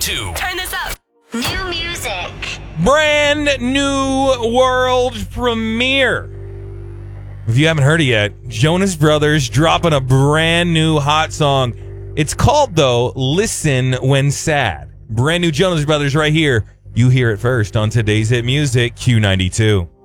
Q92. Turn this up. New music. Brand new world premiere. If you haven't heard it yet, Jonas Brothers dropping a brand new hot song. It's called, though, Listen When Sad. Brand new Jonas Brothers right here. You hear it first on today's hit music, Q92.